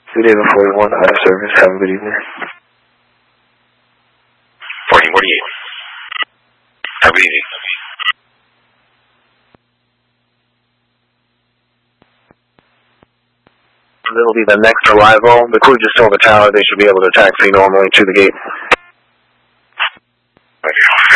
Good day, 41, out of service. Have a good evening. 4048. Have a good evening. This will be the next arrival. The crew just told the tower they should be able to taxi normally to the gate. Thank you.